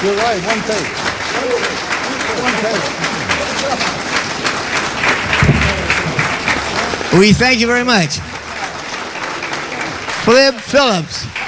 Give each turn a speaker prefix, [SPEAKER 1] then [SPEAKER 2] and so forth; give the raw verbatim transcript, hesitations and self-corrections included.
[SPEAKER 1] You're right, one take. One take.
[SPEAKER 2] We thank you very much. Flip Phillips.